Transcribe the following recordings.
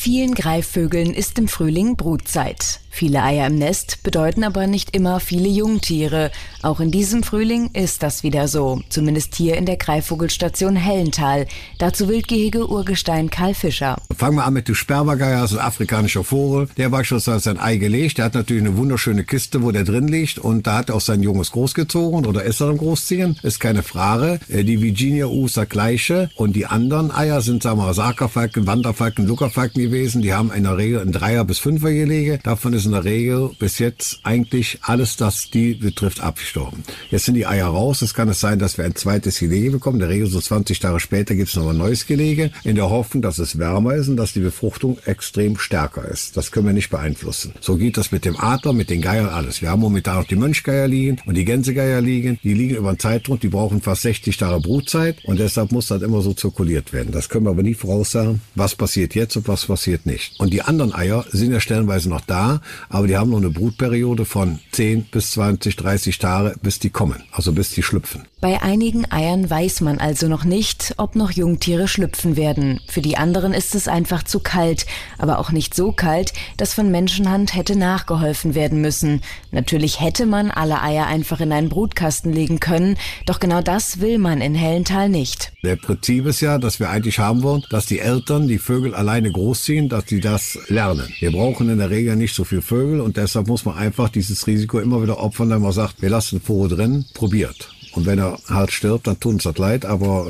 vielen Greifvögeln ist im Frühling Brutzeit. Viele Eier im Nest bedeuten aber nicht immer viele Jungtiere. Auch in diesem Frühling ist das wieder so. Zumindest hier in der Greifvogelstation Hellental. Dazu Wildgehege Urgestein Karl Fischer. Fangen wir an mit dem Sperbergeier, das ist ein afrikanischer Vogel. Der beispielsweise sein Ei gelegt. Der hat natürlich eine wunderschöne Kiste, wo der drin liegt. Und da hat er auch sein Junges großgezogen oder ist er am Großziehen. Ist keine Frage. Die Virginia Usa gleiche. Und die anderen Eier sind, sagen wir mal, Sakerfalken, Wanderfalken, Luckerfalken gewesen. Die haben in der Regel ein 3er- bis 5er-Gelege. Davon ist in der Regel bis jetzt eigentlich alles, das die betrifft, abgestorben. Jetzt sind die Eier raus. Es kann sein, dass wir ein zweites Gelege bekommen. In der Regel so 20 Tage später gibt es noch ein neues Gelege. In der Hoffnung, dass es wärmer ist und dass die Befruchtung extrem stärker ist. Das können wir nicht beeinflussen. So geht das mit dem Adler, mit den Geiern, alles. Wir haben momentan noch die Mönchgeier liegen und die Gänsegeier liegen. Die liegen über einen Zeitraum, die brauchen fast 60 Tage Brutzeit und deshalb muss das immer so zirkuliert werden. Das können wir aber nie voraussagen, was passiert jetzt und was passiert nicht. Und die anderen Eier sind ja stellenweise noch da, aber die haben noch eine Brutperiode von 10 bis 20, 30 Tage, bis die kommen, also bis die schlüpfen. Bei einigen Eiern weiß man also noch nicht, ob noch Jungtiere schlüpfen werden. Für die anderen ist es einfach zu kalt, aber auch nicht so kalt, dass von Menschenhand hätte nachgeholfen werden müssen. Natürlich hätte man alle Eier einfach in einen Brutkasten legen können, doch genau das will man in Hellental nicht. Der Prinzip ist ja, dass wir eigentlich haben wollen, dass die Eltern die Vögel alleine großziehen, dass die das lernen. Wir brauchen in der Regel nicht so viel Vögel und deshalb muss man einfach dieses Risiko immer wieder opfern, wenn man sagt, wir lassen den Vogel drin, probiert. Und wenn er halt stirbt, dann tut uns das leid, aber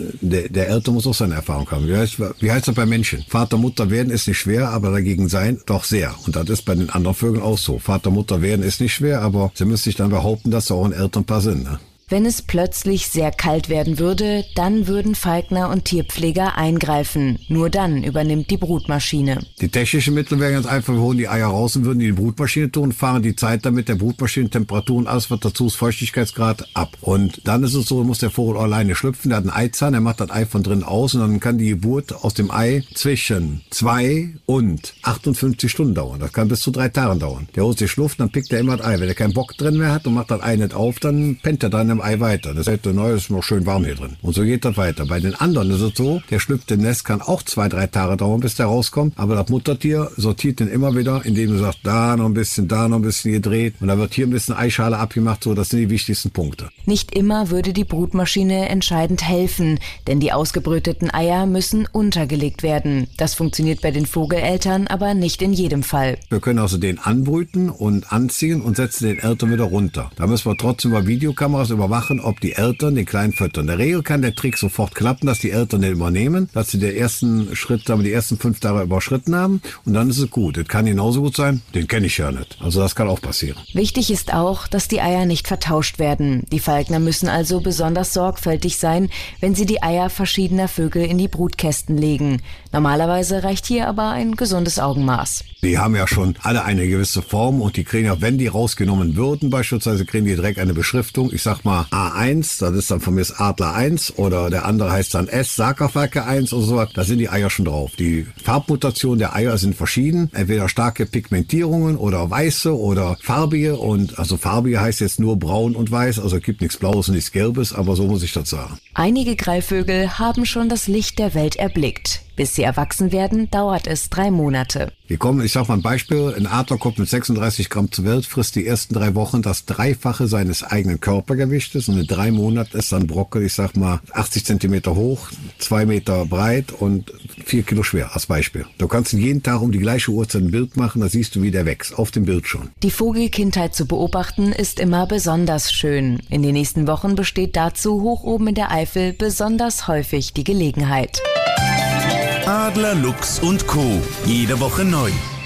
der Eltern muss auch seine Erfahrung haben. Wie heißt das bei Menschen? Vater, Mutter werden ist nicht schwer, aber dagegen sein doch sehr. Und das ist bei den anderen Vögeln auch so. Vater, Mutter werden ist nicht schwer, aber sie müssen sich dann behaupten, dass sie auch ein Elternpaar sind, ne? Wenn es plötzlich sehr kalt werden würde, dann würden Falkner und Tierpfleger eingreifen. Nur dann übernimmt die Brutmaschine. Die technischen Mittel wären ganz einfach, wir holen die Eier raus und würden die Brutmaschine tun, fahren die Zeit damit, der Brutmaschine, Temperatur und alles, was dazu ist, Feuchtigkeitsgrad ab. Und dann ist es so, muss der Vogel alleine schlüpfen, der hat einen Eizahn, der macht das Ei von drinnen aus und dann kann die Geburt aus dem Ei zwischen 2 und 58 Stunden dauern. Das kann bis zu 3 Tagen dauern. Der holt sich Luft, dann pickt er immer das Ei. Wenn er keinen Bock drin mehr hat und macht das Ei nicht auf, dann pennt er dann im Ei weiter. Das heißt, ist noch schön warm hier drin. Und so geht das weiter. Bei den anderen ist es so, der schlüpft im Nest, kann auch 2, 3 Tage dauern, bis der rauskommt. Aber das Muttertier sortiert den immer wieder, indem du sagst, da noch ein bisschen gedreht. Und dann wird hier ein bisschen Eischale abgemacht. So, das sind die wichtigsten Punkte. Nicht immer würde die Brutmaschine entscheidend helfen, denn die ausgebrüteten Eier müssen untergelegt werden. Das funktioniert bei den Vogeleltern aber nicht in jedem Fall. Wir können also den anbrüten und anziehen und setzen den Eltern wieder runter. Da müssen wir trotzdem über Videokameras überwachen, ob die Eltern den Kleinen füttern. In der Regel kann der Trick sofort klappen, dass die Eltern den übernehmen, dass sie den ersten Schritt, die ersten 5 Tage überschritten haben und dann ist es gut. Das kann genauso gut sein, den kenne ich ja nicht. Also das kann auch passieren. Wichtig ist auch, dass die Eier nicht vertauscht werden. Die Falkner müssen also besonders sorgfältig sein, wenn sie die Eier verschiedener Vögel in die Brutkästen legen. Normalerweise reicht hier aber ein gesundes Augenmaß. Die haben ja schon alle eine gewisse Form und die kriegen ja, wenn die rausgenommen würden, beispielsweise kriegen die direkt eine Beschriftung. Ich sag mal A1, das ist dann von mir Adler 1 oder der andere heißt dann S, Sakerfalke 1 oder sowas. Da sind die Eier schon drauf. Die Farbmutationen der Eier sind verschieden. Entweder starke Pigmentierungen oder weiße oder farbige. Und also farbige heißt jetzt nur braun und weiß. Also es gibt nichts Blaues und nichts Gelbes, aber so muss ich das sagen. Einige Greifvögel haben schon das Licht der Welt erblickt. Bis sie erwachsen werden, dauert es 3 Monate. Wir kommen, ich sag mal ein Beispiel, ein Adler kommt mit 36 Gramm zur Welt, frisst die ersten 3 Wochen das Dreifache seines eigenen Körpergewichtes und in 3 Monaten ist dann Brockel, ich sag mal 80 Zentimeter hoch, 2 Meter breit und 4 Kilo schwer, als Beispiel. Du kannst jeden Tag um die gleiche Uhrzeit ein Bild machen, da siehst du, wie der wächst, auf dem Bild schon. Die Vogelkindheit zu beobachten ist immer besonders schön. In den nächsten Wochen besteht dazu hoch oben in der Eifel besonders häufig die Gelegenheit. Adler, Luchs und Co. Jede Woche neu.